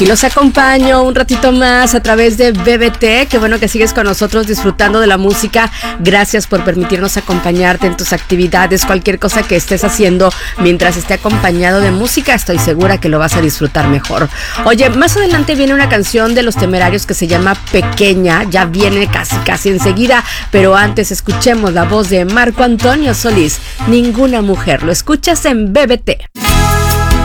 Aquí los acompaño un ratito más a través de BBT. Qué bueno que sigues con nosotros disfrutando de la música. Gracias por permitirnos acompañarte en tus actividades. Cualquier cosa que estés haciendo mientras esté acompañado de música, estoy segura que lo vas a disfrutar mejor. Oye, más adelante viene una canción de Los Temerarios que se llama Pequeña. Ya viene casi enseguida, pero antes escuchemos la voz de Marco Antonio Solís, Ninguna Mujer. Lo escuchas en BBT.